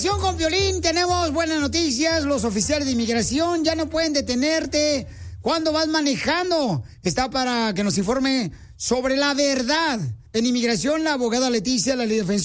Inmigración con Piolín, tenemos buenas noticias. Los oficiales de inmigración ya no pueden detenerte cuando vas manejando. Está para que nos informe sobre la verdad. En inmigración, la abogada Leticia, la ley defensora,